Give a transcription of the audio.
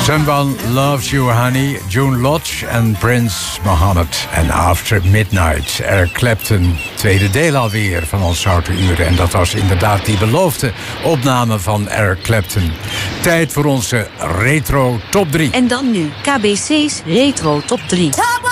Someone Loves You Honey, June Lodge en Prince Mohammed. En After Midnight, Eric Clapton. Tweede deel alweer van ons Houten Uren. En dat was inderdaad die beloofde opname van Eric Clapton. Tijd voor onze Retro Top 3. En dan nu KBC's Retro Top 3.